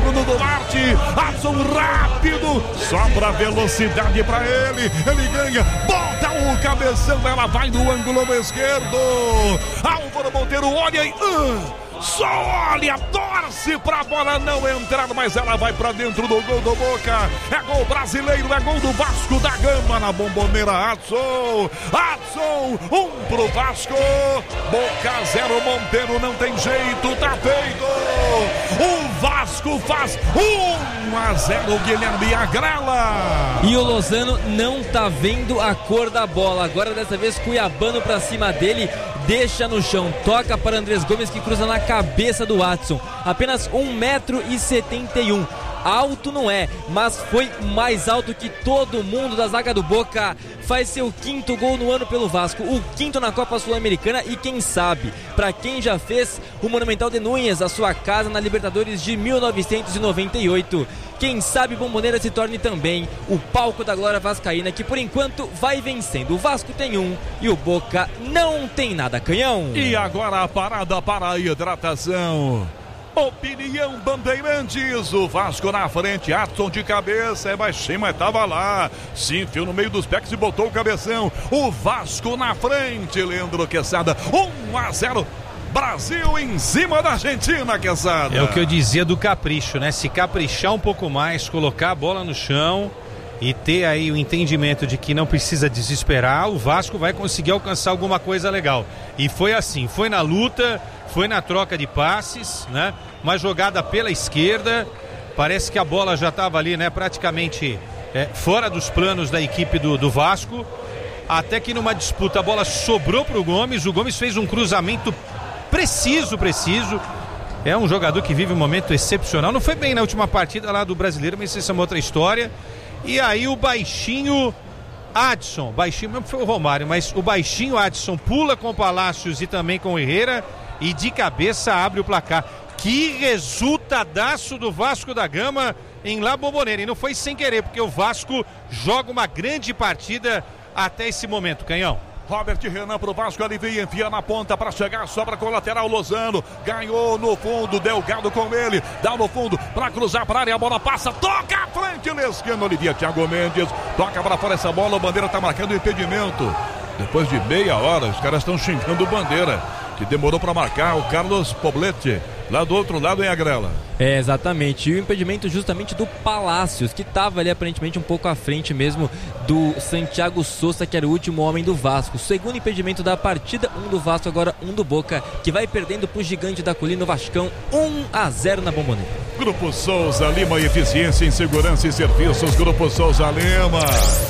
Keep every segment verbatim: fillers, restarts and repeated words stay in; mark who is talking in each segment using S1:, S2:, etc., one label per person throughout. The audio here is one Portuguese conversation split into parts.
S1: Bruno Duarte. Adson rápido, sobra velocidade pra ele. Ele ganha, bota o cabeção, ela vai no ângulo esquerdo. Álvaro Monteiro olha e... Uh, só olha, torce pra bola não entrar, mas ela vai pra dentro do gol do Boca. É gol brasileiro, é gol do Vasco da Gama na Bomboneira. Adson, Adson, um pro Vasco. Boca zero, Monteiro não tem jeito, tá feito. O Vasco faz um a zero, Guilherme Agrela.
S2: E o Lozano não tá vendo a cor da bola. Agora dessa vez Cuiabano pra cima dele, deixa no chão, toca para Andrés Gomes que cruza na cabeça do Adson. Apenas um metro e setenta e um. Alto não é, mas foi mais alto que todo mundo da zaga do Boca. Faz seu quinto gol no ano pelo Vasco, o quinto na Copa Sul-Americana e quem sabe, para quem já fez o Monumental de Núñez, a sua casa na Libertadores de mil novecentos e noventa e oito. Quem sabe Bomboneira se torne também o palco da glória vascaína, que por enquanto vai vencendo. O Vasco tem um e o Boca não tem nada, Canhão.
S1: E agora a parada para a hidratação. Opinião Bandeirantes, o Vasco na frente, Adson de cabeça, é baixinho, mas tava lá, se enfiou no meio dos pés e botou o cabeção. O Vasco na frente, Leandro Quesada, um a zero. Brasil em cima da Argentina, Quesada.
S3: É o que eu dizia do capricho, né? Se caprichar um pouco mais, colocar a bola no chão e ter aí o entendimento de que não precisa desesperar, o Vasco vai conseguir alcançar alguma coisa legal. E foi assim, foi na luta, foi na troca de passes, né? Uma jogada pela esquerda, parece que a bola já estava ali, né? Praticamente é, fora dos planos da equipe do, do Vasco, até que numa disputa a bola sobrou para o Gomes, o Gomes fez um cruzamento preciso, preciso. É um jogador que vive um momento excepcional, não foi bem na última partida lá do Brasileiro, mas isso é uma outra história. E aí o baixinho Adson, baixinho mesmo foi o Romário, mas o baixinho Adson pula com o Palácios e também com o Herrera e de cabeça abre o placar. Que resultadaço do Vasco da Gama em La Bombonera, e não foi sem querer, porque o Vasco joga uma grande partida até esse momento, Canhão.
S1: Robert Renan pro Vasco, alivia, enfia na ponta para chegar, sobra com o lateral Lozano, ganhou no fundo, Delgado com ele, dá no fundo para cruzar para a área, a bola passa, toca à frente, Lescano, alivia, Thiago Mendes, toca para fora essa bola, o Bandeira tá marcando o impedimento. Depois de meia hora, os caras estão xingando o Bandeira, que demorou para marcar, o Carlos Poblete, lá do outro lado em Agrela.
S2: É, exatamente, e o impedimento justamente do Palácios, que estava ali aparentemente um pouco à frente mesmo do Santiago Sousa, que era o último homem do Vasco. Segundo impedimento da partida, um do Vasco, agora um do Boca, que vai perdendo pro gigante da colina, o Vascão, um a zero na Bomboneira.
S1: Grupo Souza Lima, eficiência em segurança e serviços, Grupo Souza Lima.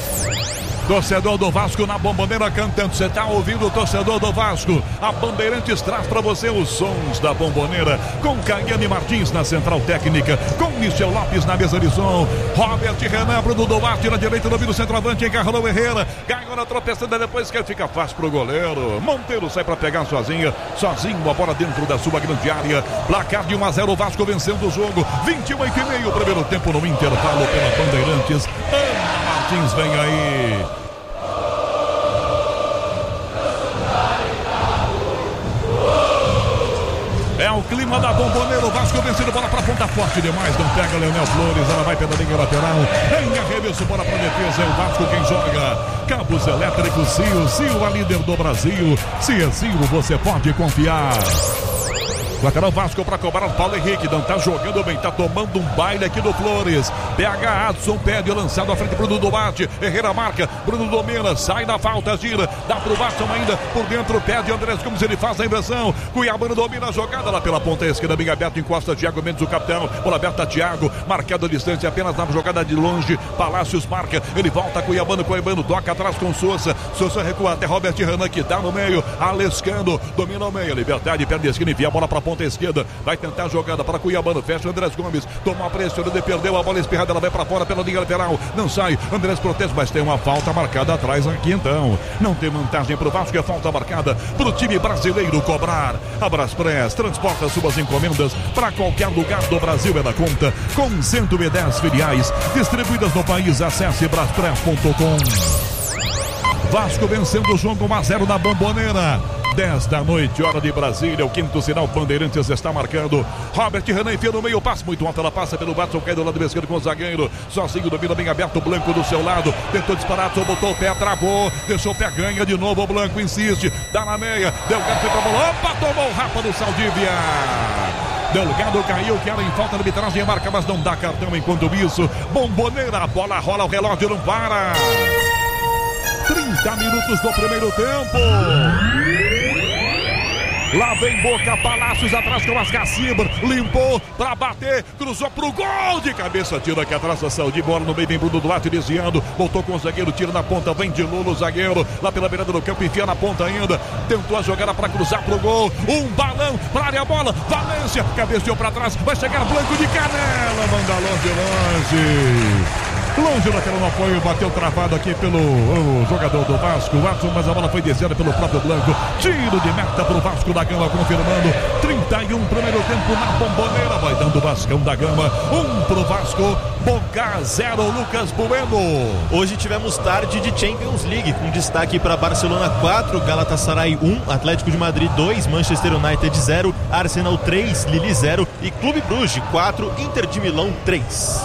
S1: Torcedor do Vasco na Bomboneira cantando. Você tá ouvindo o torcedor do Vasco? A Bandeirantes traz pra você os sons da Bomboneira, com Caiane Martins na central técnica, com Michel Lopes na mesa de som, Robert Renan, Bruno Duarte na direita, do centroavante, encarnou o Herrera, ganhou na tropeçada, depois que fica fácil pro goleiro. Monteiro sai pra pegar sozinha, sozinho, a bola dentro da sua grande área. Placar de um a zero, o Vasco vencendo o jogo. vinte e oito e meio, primeiro tempo no intervalo pela Bandeirantes. Ana Martins vem aí. É o clima da Bomboneira, o Vasco vencendo, bola pra ponta forte demais, não pega Leonel Flores, ela vai pela linha lateral, em arremesso, bola pra defesa, é o Vasco quem joga. Cabos elétricos Cio, Cio a líder do Brasil, se é Cio você pode confiar. Lateral Vasco para cobrar Paulo Henrique, não tá jogando bem, tá tomando um baile aqui do Flores. P H Adson pede, lançado à frente pro Bruno Duarte, Herrera marca, Bruno domina, sai da falta, gira, dá pro Adson ainda, por dentro pede Andrés Gomes, ele faz a inversão, Cuiabano domina a jogada lá pela ponta esquerda, bem aberto, encosta Thiago Mendes, o capitão, bola aberta Thiago, marcado a distância apenas na jogada de longe, Palácios marca, ele volta, Cuiabano, Cuiabano, toca atrás com Sousa, Sousa recua até Robert Renan, que dá no meio, Alescando, domina o meio, Liberdade, perde a esquina, envia a bola pra ponta esquerda, vai tentar a jogada para Cuiabano, fecha o Andrés Gomes, toma a pressão, ele perdeu a bola espirrada, ela vai para fora pela linha lateral, não sai, Andrés protege, mas tem uma falta marcada atrás aqui então, não tem vantagem pro Vasco, é falta marcada pro time brasileiro cobrar. A Braspress transporta suas encomendas para qualquer lugar do Brasil, é da conta, com cento e dez filiais distribuídas no país, acesse braspress ponto com. Vasco vencendo o jogo um a zero na Bomboneira. dez da noite, hora de Brasília. O quinto sinal Bandeirantes está marcando. Robert Renan enfia no meio, passe muito alto, ela passa pelo Watson, cai do lado esquerdo com o zagueiro. Sozinho, domina bem aberto, o Blanco do seu lado. Tentou disparar, só botou o pé, travou. Deixou o pé, ganha de novo. O Blanco insiste, dá na meia. Delgado foi pra bola. Opa, tomou o rapa do Saldívia. Delgado caiu, que era em falta de arbitragem, marca, mas não dá cartão enquanto isso. Bomboneira, a bola rola, o relógio não para. trinta minutos do primeiro tempo. Lá vem Boca, Palácios atrás com as Cacibar, limpou pra bater, cruzou pro gol de cabeça, tira aqui atrás a Saudi, bola no meio, vem Bruno Duarte desviando, voltou com o zagueiro, tira na ponta, vem de Lula o zagueiro, lá pela beirada do campo, enfia na ponta ainda, tentou a jogada pra cruzar pro gol, um balão pra área, bola, Valência, cabeceou pra trás, vai chegar Blanco de Canela, manda longe, longe. Longe lateral no apoio, bateu travado aqui pelo o jogador do Vasco, Watson, mas a bola foi desviada pelo próprio Blanco. Tiro de meta pro Vasco da Gama, confirmando trinta e um primeiro tempo na Bomboneira. Vai dando o Vascão da Gama, um pro Vasco, Boca zero, Lucas Bueno.
S4: Hoje tivemos tarde de Champions League, com destaque para Barcelona quatro, Galatasaray um, Atlético de Madrid dois, Manchester United zero, Arsenal três, Lille zero e Clube Bruges quatro, Inter de Milão três.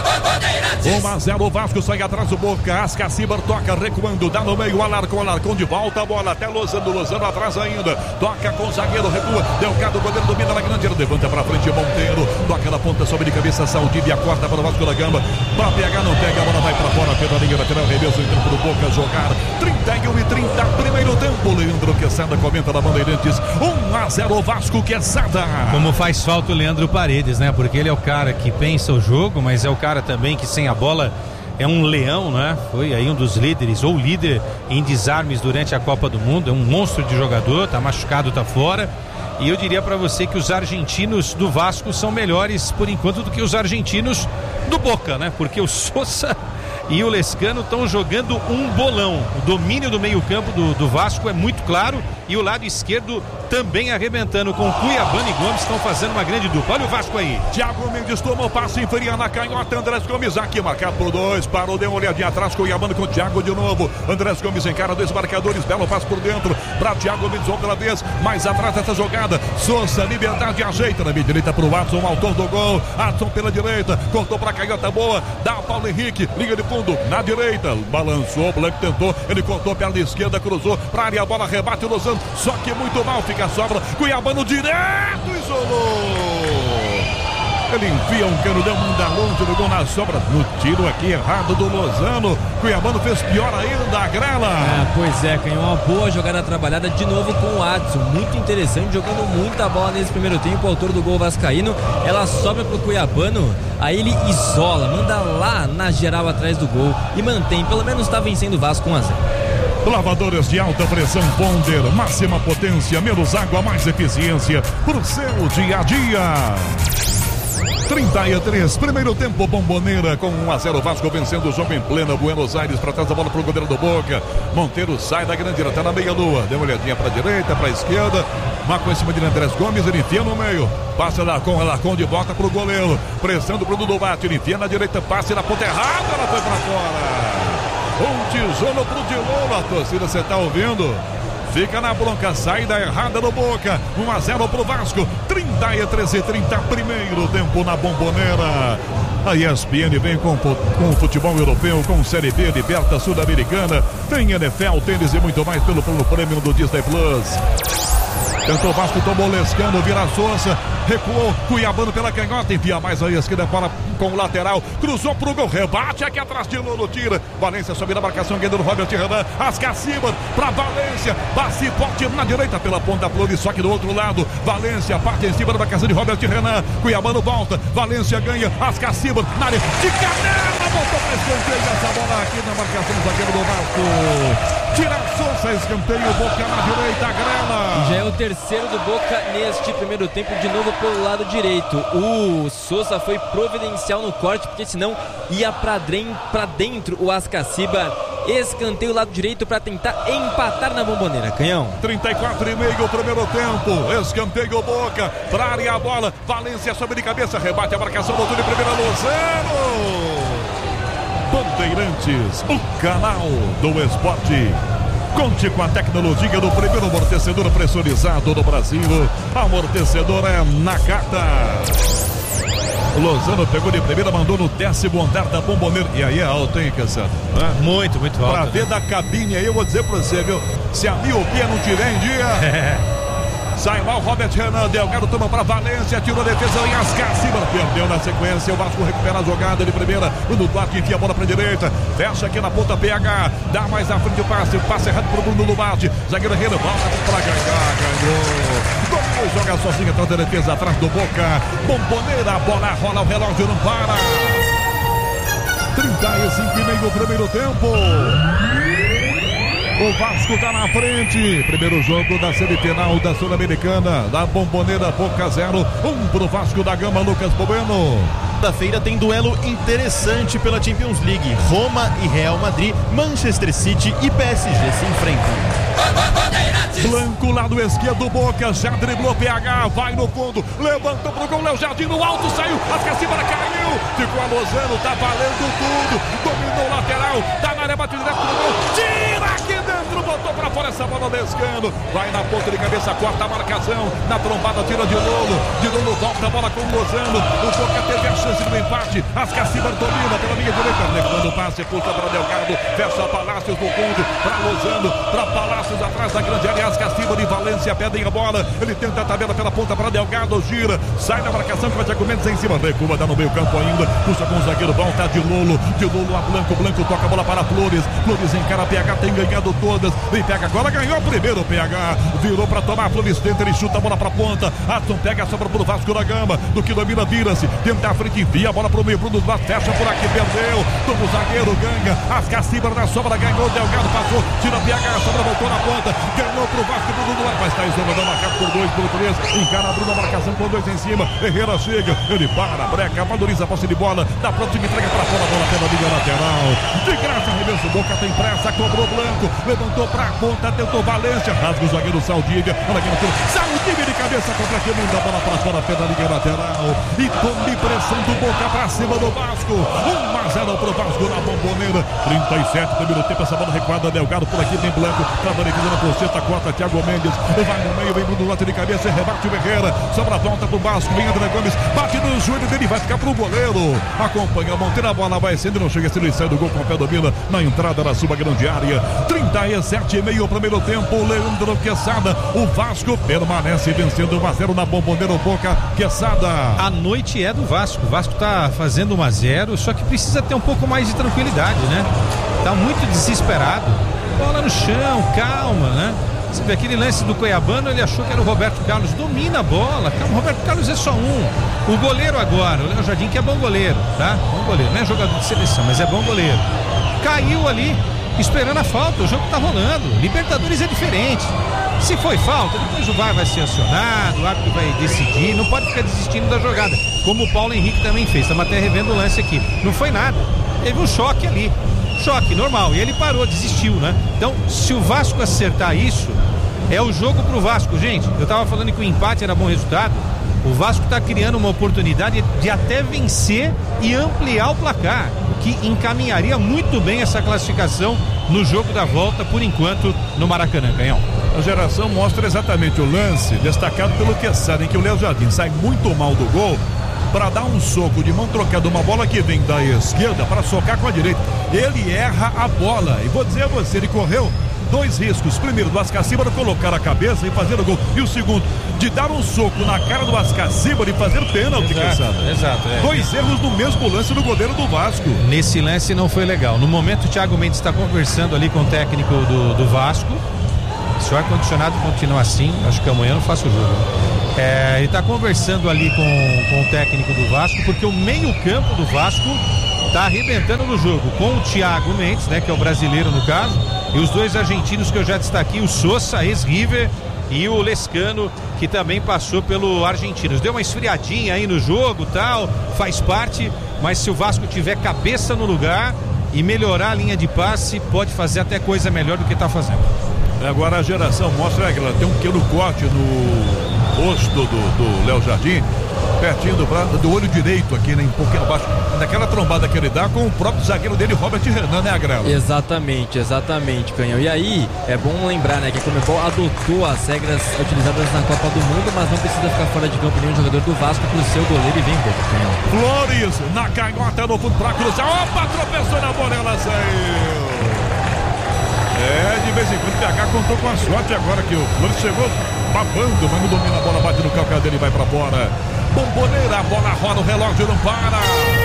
S1: um a zero, o Vasco sai atrás do Boca, Ascacibar toca, recuando, dá no meio, Alarcon, Alarcon de volta, a bola até Lozano, Lozano atrás ainda, toca com o zagueiro, recua, Delgado, o goleiro domina na grande área, levanta pra frente, Monteiro, toca na ponta, sobe de cabeça, Saldívia, corta para o Vasco da Gama, pra pegar, não pega, a bola vai pra fora, pela linha lateral, reverso, entra pro Boca jogar, trinta e um e trinta, primeiro tempo, Leandro Quesada comenta na Bandeirantes, um a zero, Vasco Quesada.
S3: Como faz falta o Leandro Paredes, né, porque ele é o cara que pensa o jogo, mas é o cara também que sem a bola é um leão, né? Foi aí um dos líderes, ou líder em desarmes durante a Copa do Mundo, é um monstro de jogador, tá machucado, tá fora. E eu diria pra você que os argentinos do Vasco são melhores por enquanto do que os argentinos do Boca, né? Porque o Sosa e o Lescano estão jogando um bolão. O domínio do meio-campo do, do Vasco é muito claro e o lado esquerdo também arrebentando com Cuiabano e Gomes, estão fazendo uma grande dupla. Olha o Vasco aí.
S1: Thiago Mendes tomou passe, inferia na canhota, Andrés Gomes aqui marcado por dois, parou, deu uma olhadinha atrás, Cuiabano com o Thiago de novo, Andrés Gomes encara dois marcadores, belo passe por dentro, para Thiago Mendes outra vez, mais atrás dessa jogada, Souza, liberdade, ajeita na meia direita pro Watson, autor do gol, Watson pela direita, cortou pra canhota boa, dá o Paulo Henrique, liga de fundo, na direita, balançou, Blanco tentou, ele cortou perna esquerda, cruzou pra área, a bola rebate, Lozano, só que muito mal, fica a sobra, Cuiabano direto, isolou. Ele enfia um cano, deu manda longe do gol na sobra, no tiro aqui errado do Lozano. Cuiabano fez pior ainda, a Grela.
S2: Ah, pois é, ganhou uma boa jogada trabalhada de novo com o Adson, muito interessante, jogando muita bola nesse primeiro tempo, o autor do gol vascaíno, ela sobra pro Cuiabano, aí ele isola, manda lá na geral atrás do gol e mantém, pelo menos tá vencendo o Vasco um a zero.
S1: Lavadores de alta pressão Bonder, máxima potência, menos água, mais eficiência pro seu dia a dia. trinta e três, primeiro tempo, Bomboneira com um a zero, Vasco vencendo o jogo em plena Buenos Aires, para trás da bola pro goleiro do Boca, Monteiro sai da grande área, tá na meia-lua, deu uma olhadinha pra direita, pra esquerda, marcou em cima de Andrés Gomes, ele enfia no meio, passa Alarcon, Alarcon de volta pro goleiro, pressão do Bruno Duarte, ele enfia na direita, passe na ponta errada, ela foi pra fora. Um tijolo pro Dilolo, a torcida, você tá ouvindo? Fica na bronca, saída errada do Boca, um a zero pro Vasco, trinta e três e trinta, primeiro tempo na Bomboneira. A E S P N vem com, com futebol europeu, com Série B, Liberta Sul-Americana, tem N F L, tênis e muito mais pelo plano prêmio do Disney Plus. Tentou Vasco, tomou Lescano, vira Souza, recuou, Cuiabano pela canhota, enfia mais a esquerda para com o lateral, cruzou pro gol, rebate aqui atrás de Lolo, tira, Valência sobe na marcação, ganhando Robert Renan, Ascacibar pra Valência, passe forte na direita pela ponta, Flores, só que do outro lado, Valência, parte em cima da marcação de Robert Renan, Cuiabano volta, Valência ganha, Ascacibar na área de Canela, voltou pra escanteio, essa bola aqui na marcação do zagueiro do Vasco. Tira Souza, escanteio, Boca na direita, Grela.
S2: Já é o terceiro do Boca neste primeiro tempo, de novo pelo lado direito. O Souza foi providencial no corte, porque senão ia pra, dren- pra dentro o Ascacibar. Escanteio lado direito para tentar empatar na Bomboneira. Canhão.
S1: trinta e quatro e meio o primeiro tempo. Escanteio Boca. Pra área a bola. Valência sobe de cabeça. Rebate a marcação do túnel. Primeira Lozano. Bandeirantes, o canal do esporte. Conte com a tecnologia do primeiro amortecedor pressurizado do Brasil. Amortecedor é Nakata. O Lozano pegou de primeira, mandou no décimo andar da Bomboneira. E aí é alto, hein, Cassado?
S3: É? Muito, muito alto.
S1: Pra ver né? da cabine aí, eu vou dizer pra você, viu? Se a miopia não tiver em dia... É. Sai mal, Robert Renan, Delgado toma pra Valência, tirou a defesa em Ascacima, perdeu na sequência, o Vasco recupera a jogada de primeira, o Duarte enfia a bola pra direita, fecha aqui na ponta P H, dá mais à frente o passe, passe errado pro Bruno Duarte, zagueiro Renan, volta pra ganhar, ganhou, Domingo joga sozinho atrás da defesa, atrás do Boca, Bomboneira, a bola rola, o relógio não para, trinta e cinco e meio do primeiro tempo. O Vasco tá na frente. Primeiro jogo da semifinal da Sul-Americana. Da Bomboneira, Boca zero. Um pro Vasco da Gama, Lucas Bueno.
S4: Quinta-feira tem duelo interessante pela Champions League. Roma e Real Madrid, Manchester City e P S G se enfrentam.
S1: Blanco, lado esquerdo, Boca, já driblou P H, vai no fundo, levantou pro gol, Léo Jardim no alto, saiu, a Cacimara caiu, ficou a Lozano, tá valendo tudo, dominou o lateral, tá na área, bate direto no gol, tira aqui dentro, botou pra fora essa bola descando, vai na ponta de cabeça, corta a marcação, na trombada, tira de Lolo, de Lolo volta a bola com o Lozano, o Boca teve a chance do empate, as Cacimara domina pela linha direita, levando o passe, puxa para Delgado, fecha Palácios no fundo, pra Lozano, pra Palácios atrás da grande área, as Cacimara de Valência pedem a bola, ele tenta a tabela pela ponta para Delgado, gira, sai da marcação com o Thiago Mendes em cima, recua, dá no meio campo ainda, puxa com o zagueiro, volta de Lolo, de Lolo a Blanco, Blanco toca a bola para Flores, Flores encara, P H tem ganhado todas, e pega agora, ganhou primeiro o P H, virou para tomar, Flores tenta, ele chuta a bola para ponta, Adson pega a sobra pro Vasco da Gama, do que domina, vira-se, tenta a frente, envia a bola pro meio, Bruno Duarte fecha por aqui, perdeu, toma o zagueiro, ganha, as Cacimara na sobra, ganhou, Delgado passou, tira P H, a sobra voltou na ponta, ganhou pro Vasco, Bruno Duarte, mas está em zona, dá marcado por dois, por três, encara a Bruno, a marcação com dois em cima, Herrera chega, ele para, breca, valoriza a posse de bola, dá pronto, entrega para fora, bola pela linha lateral, de graça, arremesso, Boca tem pressa, cobrou Blanco, levantou pra ponta, tentou Valência, rasga o zagueiro Saldívia, olha aqui no fundo, Saldívia de cabeça contra quem manda a bola para fora, pela linha lateral, e tome pressão do Boca pra cima do Vasco, um a zero pro Vasco na Bomboneira, trinta e sete, primeiro tempo, essa bola recuada, Delgado por aqui, tem Blanco, trabalha aqui na porceta, corta, Thiago Mendes, vai no meio, vem Bruno Duarte de cabeça, rebate o Herrera, sobra a volta pro Vasco, vem André Gomes, bate no joelho dele, vai ficar pro goleiro, acompanha a Monteiro, a bola vai sendo, não chega, se ele sai do gol com o pé domina, na entrada da sua grande área, trinta e sete e meio, primeiro tempo, Leandro Quesada, o Vasco permanece vencendo um a zero na Bomboneira, Boca, Quesada.
S3: A noite é do Vasco, o Vasco tá fazendo um a zero, só que precisa ter um pouco mais de tranquilidade, né? Tá muito desesperado, bola no chão, calma, né? Você vê aquele lance do Cuiabano, ele achou que era o Roberto Carlos, domina a bola, calma, o Roberto Carlos é só um, o goleiro agora, o Léo Jardim, que é bom goleiro, tá? Bom goleiro, não é jogador de seleção, mas é bom goleiro, caiu ali, esperando a falta, o jogo tá rolando, Libertadores é diferente, se foi falta, depois o V A R vai ser acionado, o árbitro vai decidir, não pode ficar desistindo da jogada, como o Paulo Henrique também fez, estamos até revendo o lance aqui, não foi nada, teve um choque ali, choque normal, e ele parou, desistiu, né? Então, se o Vasco acertar isso, é o jogo pro Vasco, gente. Eu tava falando que o empate era bom resultado. O Vasco tá criando uma oportunidade de até vencer e ampliar o placar, o que encaminharia muito bem essa classificação no jogo da volta, por enquanto, no Maracanã, Canhão.
S1: A geração mostra exatamente o lance destacado pelo Quesada, em que o Léo Jardim sai muito mal do gol para dar um soco de mão trocada, uma bola que vem da esquerda para socar com a direita. Ele erra a bola. E vou dizer a você, ele correu dois riscos. Primeiro, do Ascacíbar colocar a cabeça e fazer o gol. E o segundo, de dar um soco na cara do Ascacíbar e fazer pênalti.
S3: Exato, exato é.
S1: Dois erros no mesmo lance do goleiro do Vasco.
S3: Nesse lance não foi legal. No momento, o Thiago Mendes está conversando ali com o técnico do, do Vasco. Se o ar-condicionado continuar assim, acho que amanhã eu não faço o jogo. É, ele está conversando ali com, com o técnico do Vasco, porque o meio-campo do Vasco está arrebentando no jogo, com o Thiago Mendes, né, que é o brasileiro no caso, e os dois argentinos que eu já destaquei, o Sosa, ex-River, e o Lescano, que também passou pelo Argentinos. Deu uma esfriadinha aí no jogo, tal, faz parte, mas se o Vasco tiver cabeça no lugar e melhorar a linha de passe, pode fazer até coisa melhor do que está fazendo.
S1: Agora a geração mostra que ela tem um pequeno corte no rosto do Léo Jardim, pertinho do, braço, do olho direito aqui, né? Um pouquinho abaixo. Daquela trombada que ele dá com o próprio zagueiro dele, Robert Renan, né, Agrela?
S2: Exatamente, exatamente, Canhão. E aí, é bom lembrar, né, que a Conmebol adotou as regras utilizadas na Copa do Mundo, mas não precisa ficar fora de campo nenhum jogador do Vasco pro seu goleiro e vem Boca, Canhão.
S1: Flores, na canhota no fundo pra cruzar. Opa, tropeçou na bola, ela saiu. É, de vez em quando o P H contou com a sorte agora que o Flores chegou babando, mas não domina a bola, bate no calcanhar dele e vai pra fora. Bomboneira, a bola roda, o relógio não para.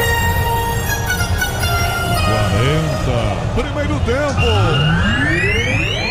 S1: quarenta, primeiro tempo.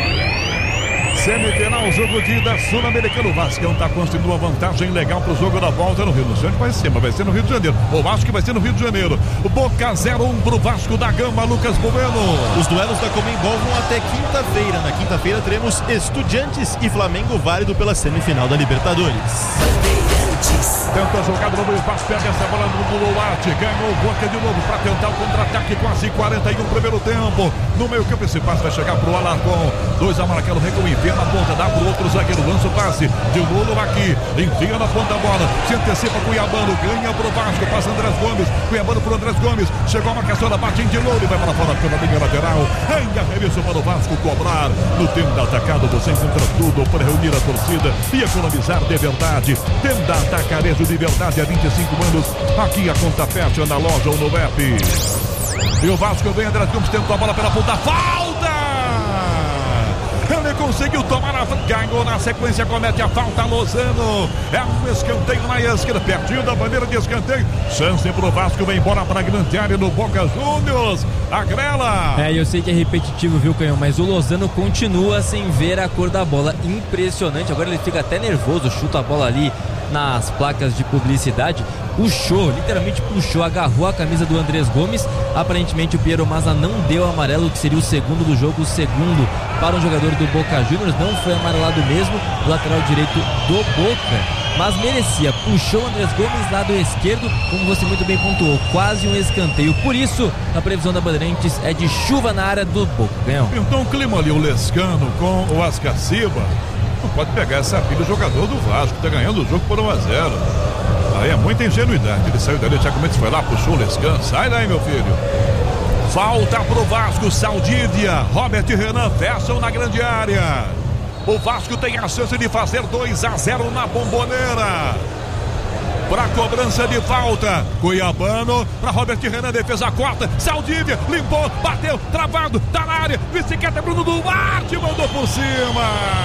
S1: Semifinal, jogo de ida sul-americano. O Vascão está construindo uma vantagem legal para o jogo da volta no Rio. Não sei onde vai ser, mas vai ser no Rio de Janeiro. O Vasco vai ser no Rio de Janeiro. O Boca zero um para o Vasco da Gama, Lucas Bueno.
S4: Os duelos da Conmebol vão até quinta-feira. Na quinta-feira teremos Estudiantes e Flamengo, válido pela semifinal da Libertadores.
S1: Tenta a jogada no meio, faz, pega essa bola no Duarte, ganhou o Boca de novo para tentar o contra-ataque, quase quarenta e um primeiro tempo. No meio campo esse passe vai chegar pro Alarcon, dois amarelo, recua, enfia na ponta, dá pro outro zagueiro, lança o passe, de novo aqui, enfia na ponta a bola, se antecipa Cuiabano, ganha pro Vasco, passa Andrés Gomes, Cuiabano pro Andrés Gomes, chegou a marcação da bate de novo e vai para fora pela linha lateral, ainda arremesso para o Vasco cobrar. No tempo da atacado você encontra tudo para reunir a torcida e economizar de verdade. Tenda Atacarejo de verdade há vinte e cinco anos. Aqui a conta fecha na loja ou no app. E o Vasco vem, Andrés Gomes tentou a bola pela ponta. Falta! Ele conseguiu tomar a frente, ganhou na sequência, comete a falta, Lozano. É um escanteio na esquerda, pertinho da bandeira de escanteio. Chance pro Vasco, vem embora pra grande área no Boca Juniors. Agrela.
S2: É, eu sei que é repetitivo, viu, Canhão, mas o Lozano continua sem ver a cor da bola. Impressionante, agora ele fica até nervoso, chuta a bola ali nas placas de publicidade, puxou, literalmente puxou, agarrou a camisa do Andrés Gomes. Aparentemente o Piero Mazza não deu amarelo, que seria o segundo do jogo, o segundo para um jogador do Boca Juniors, não foi amarelado mesmo, o lateral direito do Boca, mas merecia, puxou o Andrés Gomes, lado esquerdo, como você muito bem pontuou, quase um escanteio. Por isso, a previsão da Bandeirantes é de chuva na área do Boca. Ganhou.
S1: Então o clima ali, o Lescano com o Ascaciba, não pode pegar essa pilha, o jogador do Vasco tá ganhando o jogo por um a zero. Aí é muita ingenuidade. Ele saiu dali, o Thiago Mendes foi lá, puxou o Lescano. Sai daí, meu filho. Falta pro Vasco, Saldívia, Robert Renan fecham na grande área. O Vasco tem a chance de fazer dois a zero na Bomboneira. Para cobrança de falta, Cuiabano, para Robert Renan, defesa corta, Saldívia, limpou, bateu, travado, tá na área, bicicleta, Bruno Duarte, mandou por cima.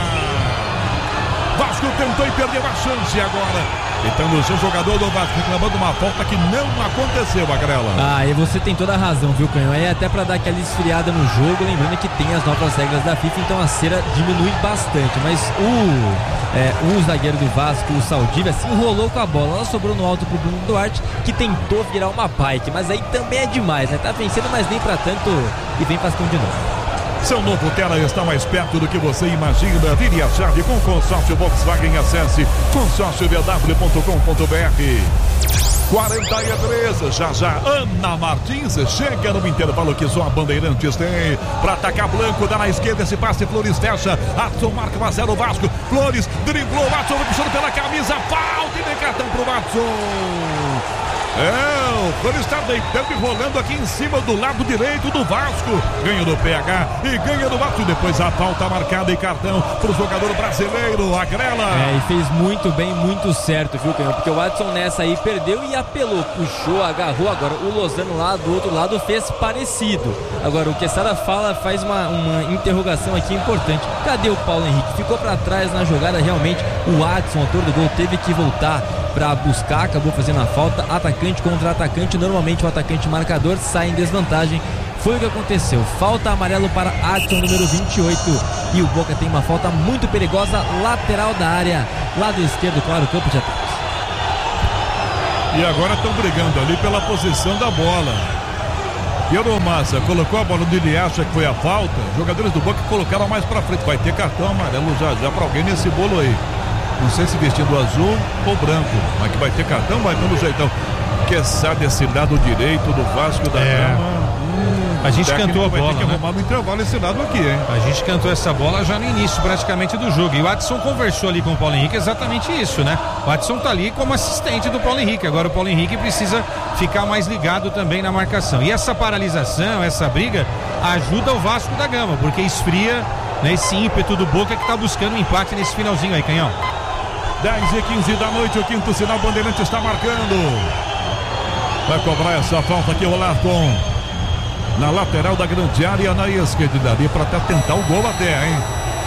S1: Vasco tentou e perdeu a chance agora. Então o seu jogador do Vasco reclamando uma falta que não aconteceu, Agrela.
S2: Ah, e você tem toda a razão, viu, Canhão? É até para dar aquela esfriada no jogo, lembrando que tem as novas regras da FIFA, então a cera diminui bastante. Mas o, é, o zagueiro do Vasco, o Saldívia, se enrolou com a bola. Ela sobrou no alto pro Bruno Duarte, que tentou virar uma bike, mas aí também é demais, né? Tá vencendo, mas nem pra tanto, e vem Vascão de novo.
S1: Seu novo Tera está mais perto do que você imagina. Vire a chave com o consórcio Volkswagen. Acesse consórcio v w ponto com ponto b r. quarenta e três, já já Ana Martins chega no intervalo que só a Bandeirantes tem. Para atacar Blanco, dá na esquerda esse passe, Flores fecha. Adson marca um a zero Vasco. Flores driblou, Adson puxando pela camisa. Falta e vem cartão pro Adson. É, o Flores está deitando e rolando aqui em cima do lado direito do Vasco. Ganha do P H e ganha do Vasco. Depois a falta marcada e cartão para o jogador brasileiro, Agrela.
S2: É, e fez muito bem, muito certo, viu, Canhão? Porque o Adson nessa aí perdeu e apelou, puxou, agarrou. Agora o Lozano lá do outro lado fez parecido. Agora o Quesada fala, faz uma, uma interrogação aqui importante. Cadê o Paulo Henrique? Ficou para trás na jogada, realmente. O Adson, autor do gol, teve que voltar para buscar, acabou fazendo a falta. Atacante contra atacante, normalmente o atacante marcador sai em desvantagem. Foi o que aconteceu, falta amarelo para Adson, número vinte e oito, e o Boca tem uma falta muito perigosa, lateral da área, lado esquerdo, claro, campo de ataque.
S1: E agora estão brigando ali pela posição da bola. Piero Mazza colocou a bola onde ele acha que foi a falta. Jogadores do Boca colocaram mais para frente, vai ter cartão amarelo já já para alguém nesse bolo aí. Não sei se vestindo azul ou branco, mas que vai ter cartão, vai pelo jeitão. Que sabe esse lado direito do Vasco da
S3: é.
S1: Gama.
S3: A gente cantou a bola,
S1: Tem que
S3: né?
S1: arrumar no intervalo esse lado aqui, hein?
S3: A gente cantou essa bola já no início praticamente do jogo. E o Adson conversou ali com o Paulo Henrique exatamente isso, né? O Adson tá ali como assistente do Paulo Henrique. Agora o Paulo Henrique precisa ficar mais ligado também na marcação. E essa paralisação, essa briga, ajuda o Vasco da Gama, porque esfria, né, esse ímpeto do Boca que tá buscando um empate nesse finalzinho aí, Canhão.
S1: dez e quinze da noite, o quinto sinal Bandeirante está marcando. Vai cobrar essa falta aqui, rolar com na lateral da grande área, na esquerda dali para até tentar o gol até, hein?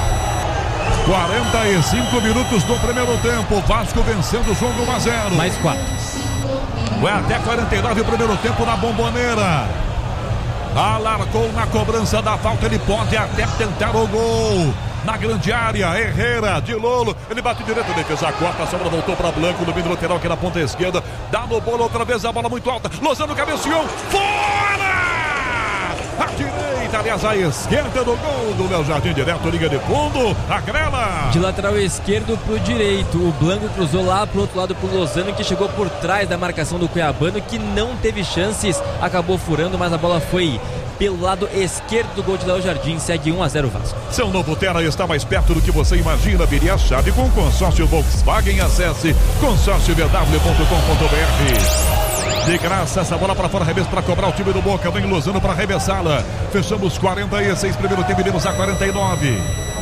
S1: quarenta e cinco minutos do primeiro tempo, Vasco vencendo o jogo um a zero.
S2: Mais quatro.
S1: Vai até quarenta e nove o primeiro tempo na Bomboneira. Alargou na cobrança da falta, ele pode até tentar o gol. Na grande área, Herrera, de Lolo, ele bate direto, defesa corta, a sobra voltou para Blanco, no meio lateral aqui na ponta esquerda, dá no bolo outra vez, a bola muito alta, Lozano cabeceou, fora! A direita, aliás, a esquerda do gol do Léo Jardim, direto, liga de fundo, a grela.
S2: De lateral esquerdo pro direito, o Blanco cruzou lá pro outro lado pro Lozano, que chegou por trás da marcação do Cuiabano, que não teve chances, acabou furando, mas a bola foi pelo lado esquerdo do gol de Léo Jardim, segue um a zero Vasco.
S1: Seu novo Terra está mais perto do que você imagina, vire a chave com o consórcio Volkswagen, acesse consórcio v w ponto com ponto b r. De graça, essa bola para fora, arremesso para cobrar o time do Boca, vem Lozano para arremessá-la, fechamos quarenta e seis, primeiro tempo, iremos a quarenta e nove.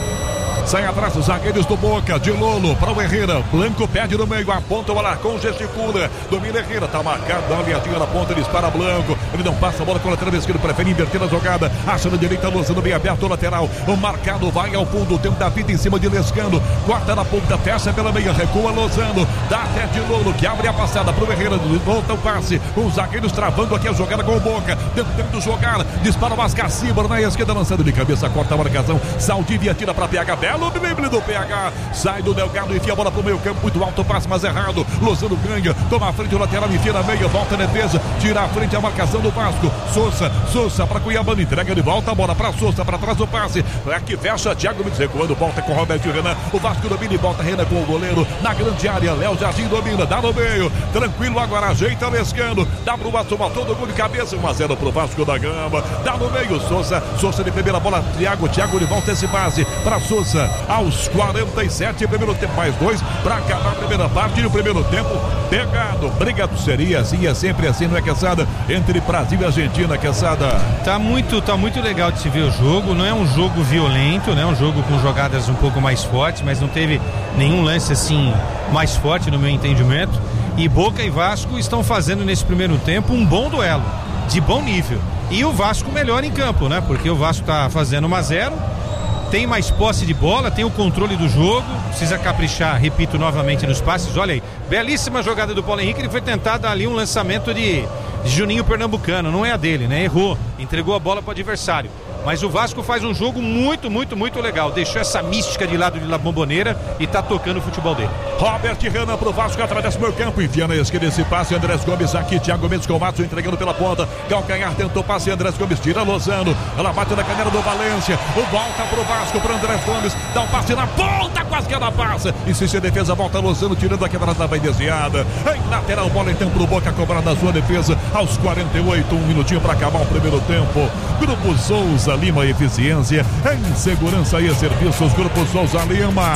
S1: Sai atrás os zagueiros do Boca, de Lolo para o Herrera, Blanco pede no meio, aponta o Alarcon, gesticula, domina Herrera, tá marcado, dá uma viadinha na ponta, ele dispara Blanco, ele não passa a bola com o lateral esquerdo, prefere inverter a jogada, acha na direita, Lozano bem aberto o lateral, o marcado vai ao fundo, o tempo da vida em cima de Lescano, corta na ponta, fecha pela meia, recua Lozano, dá até de Lolo, que abre a passada pro Herrera, volta o passe, os zagueiros travando aqui a jogada com o Boca, tentando jogar, dispara o Mascacíbar na esquerda, lançando de cabeça, corta a marcação, Saldivia tira para P H, belo drible do P H, sai do Delgado, enfia a bola pro meio campo, muito alto, passe mas errado, Lozano ganha, toma a frente o lateral, enfia na meia, volta a defesa, tira a frente a marcação do Vasco, Sousa, Sousa para Cuiabano, entrega de volta a bola para Sousa, para trás do passe, aqui fecha, Thiago Mendes recuando, volta com Roberto Renan, o Vasco domina e volta Renan com o goleiro, na grande área, Léo Jardim domina, dá no meio, tranquilo agora, ajeita Lescano, dá pro Vasco, matou do gol de cabeça, um a zero pro Vasco da Gama, dá no meio, Sousa, Sousa de primeira bola, Thiago, Thiago de volta esse passe, para Sousa, aos quarenta e sete, primeiro tempo mais dois, para acabar a primeira parte e o primeiro tempo pegado, brigado seria assim, é sempre assim, não é, Quesada? Entre Brasil e Argentina, Quesada.
S3: Tá muito, tá muito legal de se ver o jogo, não é um jogo violento, né? Um jogo com jogadas um pouco mais fortes, mas não teve nenhum lance assim mais forte no meu entendimento, e Boca e Vasco estão fazendo nesse primeiro tempo um bom duelo, de bom nível, e o Vasco melhor em campo, né? Porque o Vasco tá fazendo um a zero, tem mais posse de bola, tem o controle do jogo, precisa caprichar, repito novamente, nos passes. Olha aí, belíssima jogada do Paulo Henrique, ele foi tentar dar ali um lançamento de Juninho Pernambucano, não é a dele, né? Errou, entregou a bola para o adversário. Mas o Vasco faz um jogo muito, muito, muito legal. Deixou essa mística de lado de La Bombonera e tá tocando o futebol dele.
S1: Robert Renan pro Vasco, através do meu campo, enfia na esquerda esse passe, Andrés Gomes aqui, Thiago Mendes com o Matos entregando pela ponta, Calcanhar tentou passe, Andrés Gomes tira Lozano, ela bate na canela do Valência, o volta pro Vasco, pro Andrés Gomes, dá um passe na ponta, quase que ela passa, insiste a defesa, volta Lozano, tirando aqui atrás da vai desviada, em lateral, bola então pro Boca, cobrada da sua defesa, aos quarenta e oito, um minutinho para acabar o primeiro tempo. Grupo Souza Lima, eficiência em segurança e serviços, Grupo Souza Lima.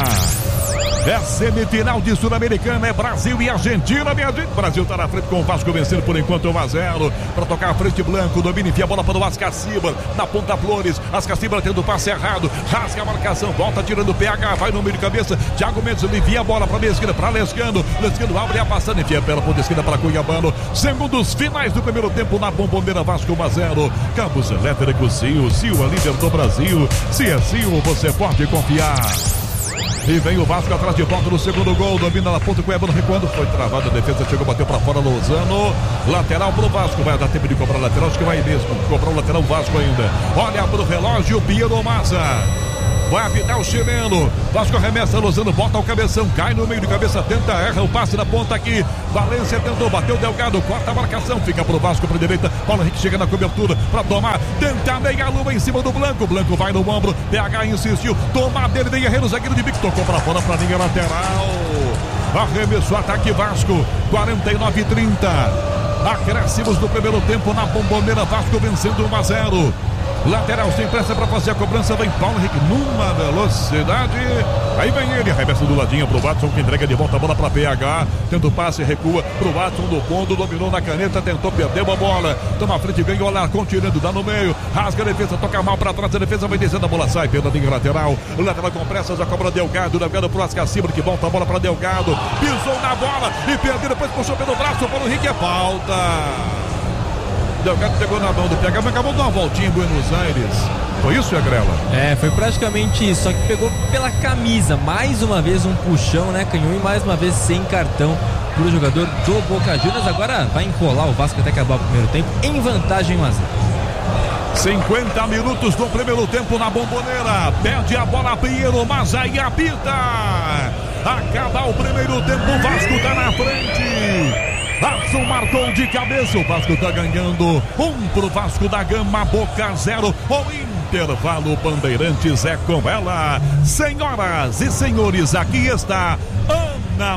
S1: É semifinal de Sul-Americana, é Brasil e Argentina, minha gente. Brasil tá na frente com o Vasco vencendo por enquanto um a zero. Para tocar a frente, Blanco, domina, enfia a bola para o Ascaciba, na ponta Flores, Ascaciba tendo o passe errado, rasga a marcação, volta tirando o P H, vai no meio de cabeça, Thiago Mendes envia a bola para a meia esquerda, para Lescano, Lescano abre a passada, enfia pela ponta esquerda para Cuiabano. Segundos finais do primeiro tempo na Bomboneira, Vasco um a zero. Cabos Elétricos Sil, Sil é líder do Brasil, se é Sil, você pode confiar. E vem o Vasco atrás de volta no segundo gol, domina na ponta, Cuiabano recuando, foi travado, a defesa chegou, bateu para fora, Lozano, lateral pro Vasco, vai dar tempo de cobrar lateral, acho que vai mesmo, cobrar o lateral Vasco ainda, olha pro relógio, Piero Massa, vai apitar o chileno, Vasco arremessa, Lozano bota o cabeção, cai no meio de cabeça, tenta, erra o passe na ponta aqui, Valência tentou, bateu Delgado, corta a marcação, fica pro Vasco pra direita, Paulo Henrique chega na cobertura pra tomar, tenta meia luva em cima do Blanco, Blanco vai no ombro, P H insistiu, toma dele, vem Herrera, zagueiro de bico, tocou pra fora pra linha lateral, arremesso, ataque Vasco, quarenta e nove a trinta. Acréscimos do primeiro tempo na Bomboneira, Vasco vencendo um a zero. Lateral sem pressa para fazer a cobrança, vem Paulo Henrique numa velocidade. Aí vem ele, arremessa do ladinho pro Watson, que entrega de volta a bola para P H. Tenta o passe, recua pro Watson do fundo, dominou na caneta, tentou perder a bola. Toma a frente, vem o Alarcon tirando, dá no meio. Rasga a defesa, toca mal para trás, a defesa vai descendo, a bola sai pela linha lateral. O lateral com pressas, a cobra Delgado, Delgado pro Ascacibra, que volta a bola para Delgado. Pisou na bola e perdeu, depois puxou pelo braço. Paulo Henrique é falta. Delgado pegou na mão do P H, mas acabou de dar uma voltinha em Buenos Aires. Foi isso, Agrela?
S2: É, foi praticamente isso, só que pegou pela camisa. Mais uma vez um puxão, né, canhão, e mais uma vez sem cartão pro jogador do Boca Juniors. Agora vai enrolar o Vasco até acabar o primeiro tempo, em vantagem um a zero.
S1: cinquenta minutos do primeiro tempo na Bomboneira. Perde a bola Pinheiro, mas aí apita. Acaba o primeiro tempo, o Vasco tá na frente. Watson marcou de cabeça, o Vasco tá ganhando. Um pro Vasco da Gama, Boca zero. O intervalo Bandeirantes é com ela. Senhoras e senhores, aqui está Ana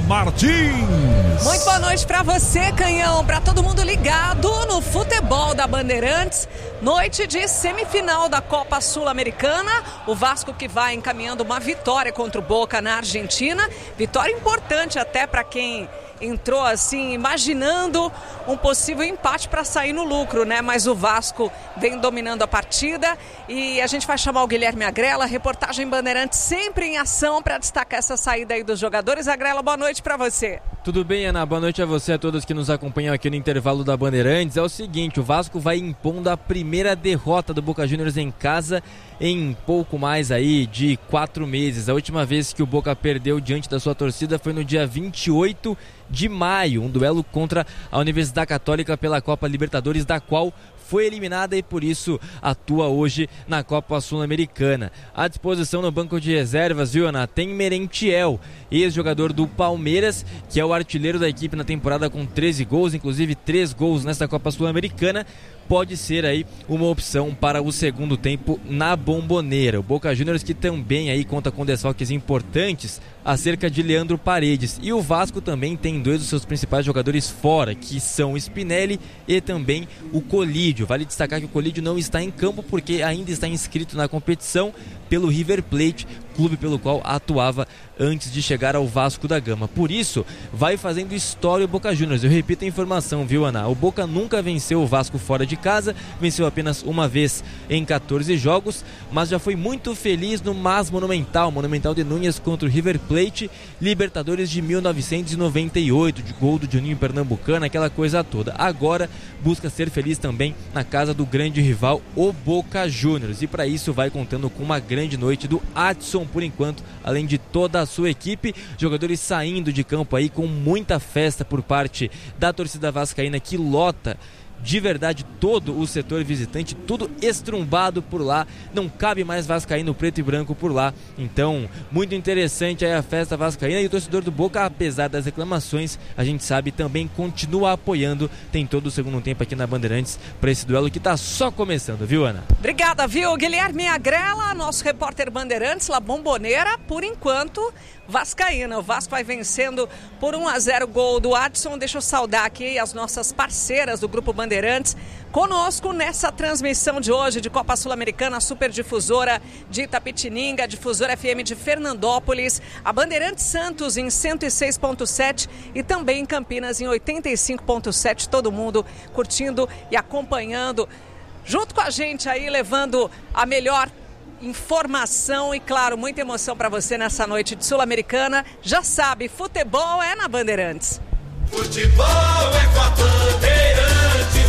S1: Martins.
S5: Muito boa noite pra você, Canhão, pra todo mundo ligado no futebol da Bandeirantes. Noite de semifinal da Copa Sul-Americana. O Vasco que vai encaminhando uma vitória contra o Boca na Argentina. Vitória importante até pra quem entrou assim, imaginando um possível empate para sair no lucro, né? Mas o Vasco vem dominando a partida e a gente vai chamar o Guilherme Agrela, reportagem Bandeirantes sempre em ação para destacar essa saída aí dos jogadores. Agrela, boa noite para você.
S2: Tudo bem, Ana? Boa noite a você, a todos que nos acompanham aqui no intervalo da Bandeirantes. É o seguinte, o Vasco vai impondo a primeira derrota do Boca Juniors em casa em pouco mais aí de quatro meses. A última vez que o Boca perdeu diante da sua torcida foi no dia vinte e oito de maio, um duelo contra a Universidade Católica pela Copa Libertadores, da qual foi eliminada e por isso atua hoje na Copa Sul-Americana. À disposição no banco de reservas, viu, Ana? Tem Merentiel, ex-jogador do Palmeiras, que é o artilheiro da equipe na temporada com treze gols, inclusive três gols nesta Copa Sul-Americana. Pode ser aí uma opção para o segundo tempo na Bomboneira. O Boca Juniors que também aí conta com desfalques importantes acerca de Leandro Paredes. E o Vasco também tem dois dos seus principais jogadores fora, que são o Spinelli e também o Colídio. Vale destacar que o Colídio não está em campo porque ainda está inscrito na competição pelo River Plate, clube pelo qual atuava antes de chegar ao Vasco da Gama. Por isso, vai fazendo história o Boca Juniors. Eu repito a informação, viu, Ana? O Boca nunca venceu o Vasco fora de casa, venceu apenas uma vez em quatorze jogos, mas já foi muito feliz no Mas Monumental, Monumental de Núñez contra o River Plate, Libertadores de mil novecentos e noventa e oito, de gol do Juninho Pernambucano, aquela coisa toda. Agora busca ser feliz também na casa do grande rival, o Boca Juniors, e para isso vai contando com uma grande noite do Adson, por enquanto, além de toda a sua equipe, jogadores saindo de campo aí com muita festa por parte da torcida vascaína, que lota de verdade todo o setor visitante, tudo estrumbado por lá, não cabe mais vascaíno preto e branco por lá. Então, muito interessante aí a festa vascaína, e o torcedor do Boca, apesar das reclamações, a gente sabe, também continua apoiando. Tem todo o segundo tempo aqui na Bandeirantes para esse duelo que tá só começando, viu, Ana?
S5: Obrigada, viu? Guilherme Agrela, nosso repórter Bandeirantes, La Bomboneira, por enquanto vascaína. O Vasco vai vencendo por um a zero, gol do Adson. Deixa eu saudar aqui as nossas parceiras do Grupo Bandeirantes conosco nessa transmissão de hoje de Copa Sul-Americana, a Super Difusora de Itapetininga, a Difusora F M de Fernandópolis, a Bandeirantes Santos em cento e seis ponto sete e também em Campinas em oitenta e cinco ponto sete. Todo mundo curtindo e acompanhando junto com a gente aí, levando a melhor informação e, claro, muita emoção para você nessa noite de Sul-Americana. Já sabe, futebol é na Bandeirantes.
S6: Futebol é com a Bandeirantes.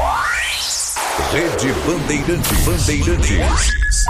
S7: Rede Bandeirantes. Bandeirantes.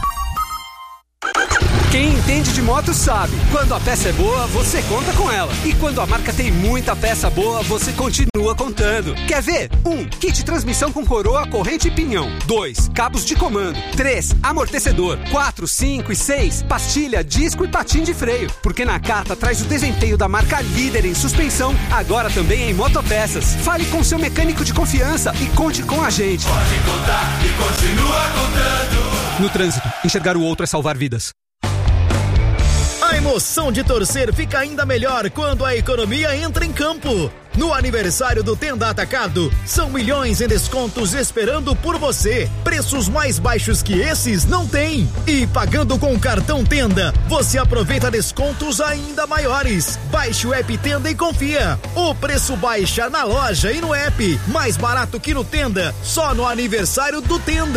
S8: Quem entende de moto sabe, quando a peça é boa, você conta com ela. E quando a marca tem muita peça boa, você continua contando. Quer ver? um. Kit transmissão com coroa, corrente e pinhão. dois. Cabos de comando. três. Amortecedor. quatro, cinco e seis. Pastilha, disco e patim de freio. Porque na Nakata traz o desempenho da marca líder em suspensão, agora também em motopeças. Fale com seu mecânico de confiança e conte com a gente.
S6: Pode contar e continua contando.
S8: No trânsito, enxergar o outro é salvar vidas.
S9: A emoção de torcer fica ainda melhor quando a economia entra em campo. No aniversário do Tenda Atacado, são milhões em descontos esperando por você. Preços mais baixos que esses não tem. E pagando com o cartão Tenda, você aproveita descontos ainda maiores. Baixe o app Tenda e confia. O preço baixa na loja e no app. Mais barato que no Tenda, só no aniversário do Tenda.